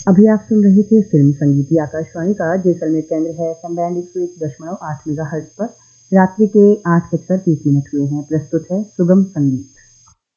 अभी आप सुन रहे थे फिल्म संगीत आकाशवाणी का जैसलमेर केंद्र है एफएम बैंड 101.8 मेगाहर्ट्ज पर। रात्रि के 8:30 हुए हैं। प्रस्तुत है सुगम संगीत।